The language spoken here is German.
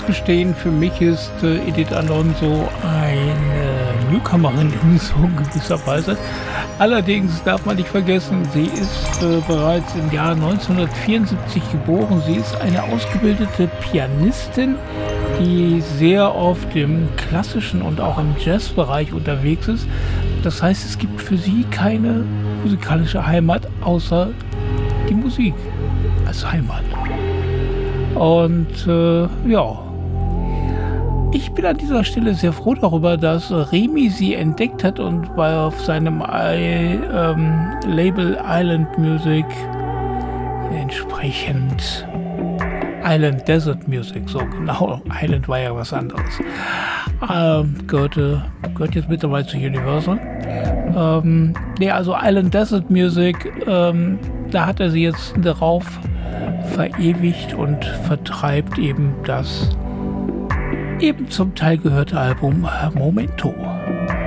gestehen, für mich ist Edith Alonso eine Newcomerin in so gewisser Weise. Allerdings darf man nicht vergessen, sie ist bereits im Jahr 1974 geboren. Sie ist eine ausgebildete Pianistin, die sehr oft im klassischen und auch im Jazzbereich unterwegs ist. Das heißt, es gibt für sie keine musikalische Heimat außer die Musik als Heimat. Und ja, ich bin an dieser Stelle sehr froh darüber, dass Remi sie entdeckt hat und auf seinem Label Island Music entsprechend Island Desert Music, so genau, Island war ja was anderes, gehört jetzt mittlerweile zu Universal. Also Island Desert Music, da hat er sie jetzt darauf verewigt und vertreibt eben das eben zum Teil gehörte Album Momento.